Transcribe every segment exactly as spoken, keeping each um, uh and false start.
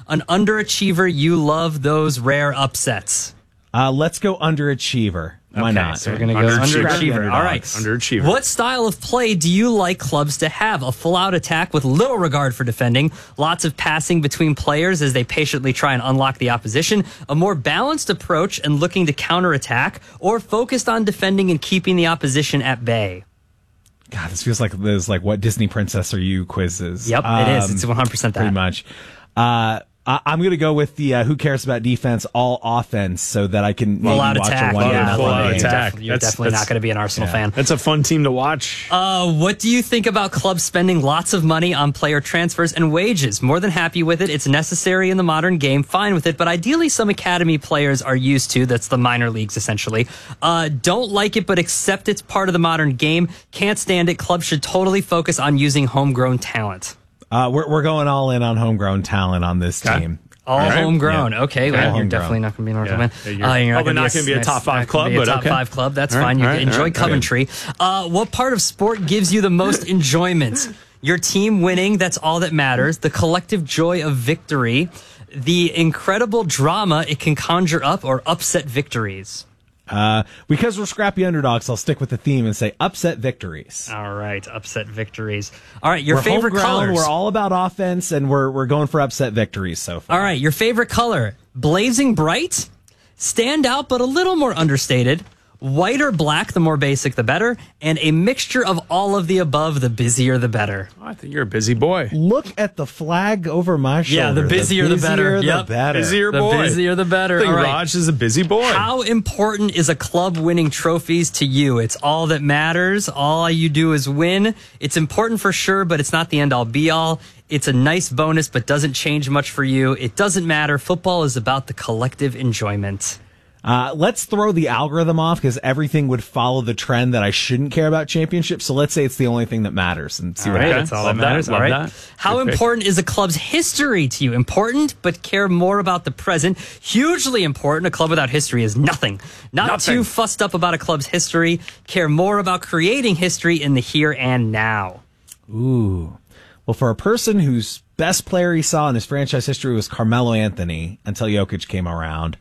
an underachiever you love those rare upsets? Uh, let's go underachiever. Why okay, not? So we're going to go underachiever. underachiever. All right. Underachiever. What style of play do you like clubs to have? A full-out attack with little regard for defending, lots of passing between players as they patiently try and unlock the opposition, a more balanced approach and looking to counterattack, or focused on defending and keeping the opposition at bay? God, this feels like those like what Disney princess are you quizzes. Yep, um, it is. It's one hundred percent that. Pretty much. Uh, I, I'm going to go with the uh, who cares about defense, all offense, so that I can full out watch attack. a one Yeah, full out you're attack. Def- you're That's- definitely that's- not going to be an Arsenal yeah. fan. That's a fun team to watch. Uh, what do you think about clubs spending lots of money on player transfers and wages? More than happy with it. It's necessary in the modern game. Fine with it. But ideally, some academy players are used to. That's the minor leagues, essentially. Uh, don't like it, but accept it's part of the modern game. Can't stand it. Clubs should totally focus on using homegrown talent. Uh, we're we're going all in on homegrown talent on this Okay. team. All All right. homegrown. Yeah. Okay, well, All you're homegrown. definitely not going to be an Arsenal Yeah. fan. Yeah, you're- Uh, oh, but not gonna be a top five nice- club, be a but top okay. five club. That's All right, fine. You all right, enjoy all right, Coventry. Uh, what part of sport gives you the most enjoyment? Your team winning. That's all that matters. The collective joy of victory. The incredible drama it can conjure up, or upset victories. Uh, because we're scrappy underdogs, I'll stick with the theme and say upset victories. All right, upset victories. All right, your we're favorite home ground, colors. We're all about offense, and we're we're going for upset victories so far. All right, your favorite color: blazing bright, stand out but a little more understated, white or black, the more basic the better, and a mixture of all of the above, the busier the better. Oh, I think you're a busy boy. Look at the flag over my shoulder. Yeah, the busier the, better. The Yep. better. Busier The boy. busier the better. I think All right. Raj is a busy boy. How important is a club winning trophies to you? It's all that matters. All you do is win. It's important for sure, but it's not the end all be all. It's a nice bonus, but doesn't change much for you. It doesn't matter. Football is about the collective enjoyment. Uh, let's throw the algorithm off because everything would follow the trend that I shouldn't care about championships. So let's say it's the only thing that matters and see All what right, happens. that's all Love that that. matters. Love All right. that. How Good pick. important is a club's history to you? Important, but care more about the present. Hugely important. A club without history is nothing. Not Nothing. too fussed up about a club's history. Care more about creating history in the here and now. Ooh. Well, for a person whose best player he saw in his franchise history was Carmelo Anthony until Jokic came around,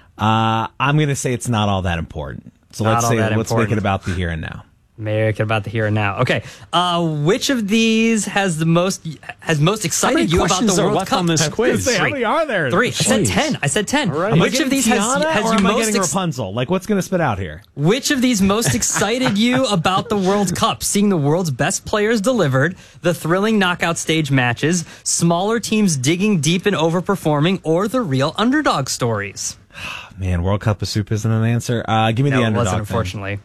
uh, I'm going to say it's not all that important. So Not let's all say that let's important. make it about the here and now. Make it about the here and now. Okay. Uh, which of these has the most has most How excited many you about questions the are World left Cup? on this quiz? Say, how many are there? Three. I said Jeez. ten. I said ten. Am I Which getting of these has, Tiana, has or you am I most getting ex- Rapunzel? Like, what's going to spit out here? Which of these most excited you about the World Cup? Seeing the world's best players delivered, the thrilling knockout stage matches, smaller teams digging deep and overperforming, or the real underdog stories? Man, World Cup of soup isn't an answer. Uh, give me No, the it underdog. wasn't, thing. unfortunately.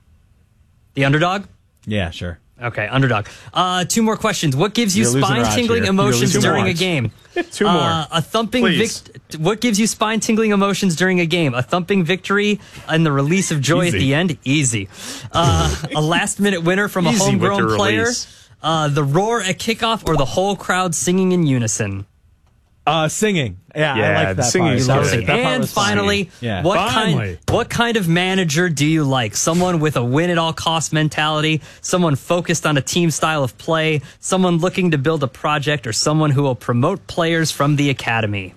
The underdog? Yeah, sure. Okay, underdog. Uh, two more questions. What gives you You're losing Raj spine-tingling here. emotions You're losing during a Raj. game? Two more. Uh, a thumping Please. vict- What gives you spine-tingling emotions during a game? A thumping victory and the release of joy Easy. at the end? Easy. Uh, a last-minute winner from a Easy with homegrown the player? release. Uh, the roar at kickoff or the whole crowd singing in unison? Uh, singing. Yeah, Yeah, I like the that singing part. is That good. was- that part And was fun. finally, Yeah. what Finally. kind what kind of manager do you like? Someone with a win at all cost mentality, someone focused on a team style of play, someone looking to build a project, or someone who will promote players from the academy?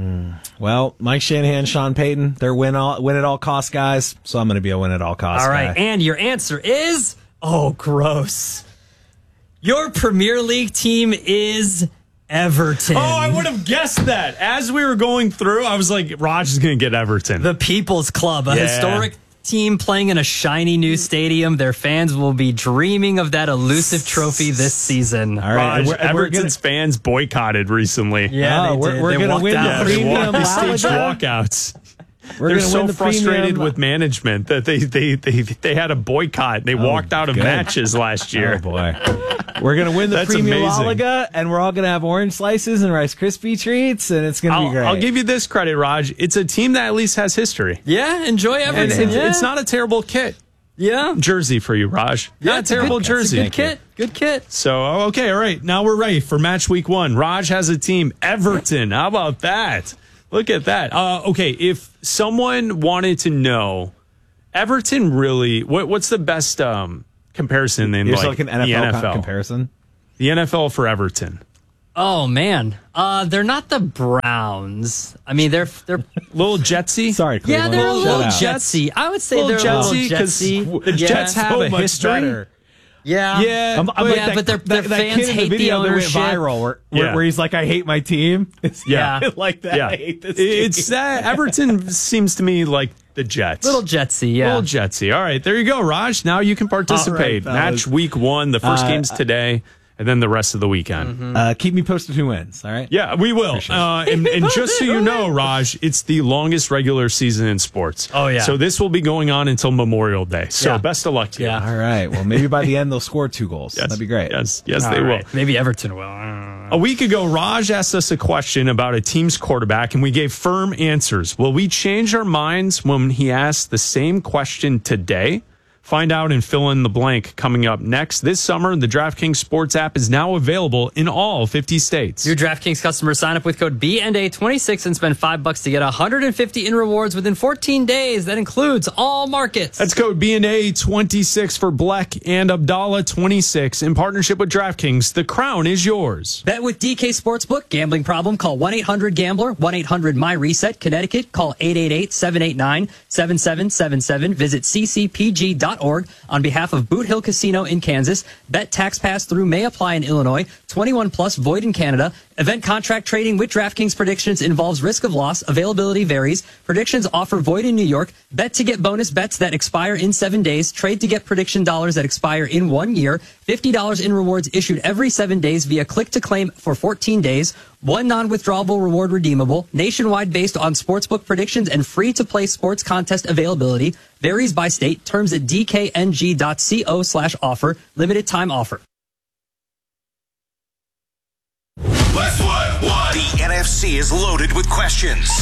Well, Mike Shanahan, Sean Payton, they're win all win at all cost guys, so I'm going to be a win at all cost All right, guy. and your answer is oh, gross. Your Premier League team is Everton. Oh, I would have guessed that. As we were going through, I was like, Raj is going to get Everton. The People's Club, a Yeah. historic team playing in a shiny new stadium. Their fans will be dreaming of that elusive trophy this season. All right, Raj, and we're, and we're Everton's fans boycotted recently. Yeah, Oh, they we're- did. we're They gonna walked win the out. Yeah, they, Premium walked, they staged La Liga? walkouts. We're They're gonna so win the frustrated premium- with management that they they they, they had a boycott. They walked out of good. matches last year. Oh boy, we're gonna win the That's Premium La amazing. Liga, and we're all gonna have orange slices and Rice Krispie treats, and it's gonna be I'll, great. I'll give you this credit, Raj. It's a team that at least has history. Yeah, enjoy And Everton. it's, yeah. it's not a terrible kit. Yeah. Jersey for you, Raj. Yeah, not a it's a terrible good- jersey. Good kit. Good kit. So, oh, okay, all right. Now we're ready for match week one. Raj has a team, Everton. How about that? Look at that. Uh, okay, if someone wanted to know, Everton really, what, what's the best um, comparison in You're like, like an N F L, the N F L? co- comparison. The N F L for Everton. Oh man, uh, they're not the Browns. I mean, they're they're Little Jetsy. Sorry, yeah, Cleveland. they're a Shout little out. jetsy. I would say Little they're a little Jetsy, 'cause jetsy. the Yeah. Jets have So a much history. better. Yeah, Yeah, I'm, I'm but- like yeah, that, but their- that, their that fans kid in hate the video the that went ownership. viral where, where, Yeah. where he's like, I hate my team. It's Yeah. like that. Yeah, I hate this team. it's uh, Everton seems to me like the Jets. little jetsy. Yeah, Little Jetsy. All right, there you go, Raj. Now you can participate. All right, Match fellas. week one. The first Uh, game's today, and then the rest of the weekend. Uh, keep me posted who wins. All right. Yeah, we will. Uh, and, and just so you know, Raj, it's the longest regular season in sports. Oh, yeah. So this will be going on until Memorial Day. So Yeah. best of luck to you. Yeah. All right. Well, maybe by the end they'll score two goals. Yes. That'd be great. Yes, yes, All they right. will. Maybe Everton will. I don't know. A week ago, Raj asked us a question about a team's quarterback, and we gave firm answers. Will we change our minds when he asked the same question today? Find out and fill in the blank coming up next. This summer, the DraftKings Sports app is now available in all fifty states. New DraftKings customers sign up with code B N A twenty-six and spend five bucks to get one hundred fifty in rewards within fourteen days. That includes all markets. That's code B N A twenty-six for Bleck and Abdallah twenty-six in partnership with DraftKings. The crown is yours. Bet with D K Sportsbook. Gambling problem? Call one eight hundred gambler. one eight hundred my reset. Connecticut. Call eight eight eight, seven eight nine, seven seven seven seven. Visit c c p g dot org on behalf of Boot Hill Casino in Kansas. Bet tax pass through may apply in Illinois. twenty-one plus void in Canada. Event contract trading with DraftKings predictions involves risk of loss. Availability varies. Predictions offer void in New York. Bet to get bonus bets that expire in seven days. Trade to get prediction dollars that expire in one year. fifty dollars in rewards issued every seven days via click to claim for fourteen days. One non-withdrawable reward redeemable. Nationwide based on sportsbook predictions and free-to-play sports contest availability. Varies by state. Terms at d k n g dot co slash offer. Limited time offer. Westwood One. The N F C is loaded with questions.